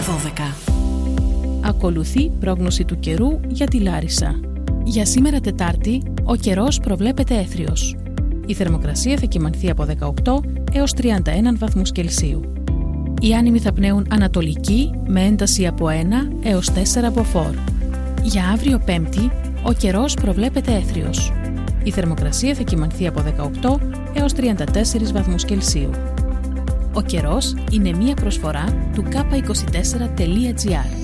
12. Ακολουθεί πρόγνωση του καιρού για τη Λάρισα. Για σήμερα Τετάρτη, ο καιρός προβλέπεται έθριος. Η θερμοκρασία θα κυμανθεί από 18 έως 31 βαθμούς Κελσίου. Οι άνεμοι θα πνέουν ανατολική με ένταση από 1 έως 4 μποφόρ. Για αύριο Πέμπτη, ο καιρός προβλέπεται έθριος. Η θερμοκρασία θα κυμανθεί από 18 έως 34 βαθμούς Κελσίου. Ο καιρός είναι μία προσφορά του K24.gr.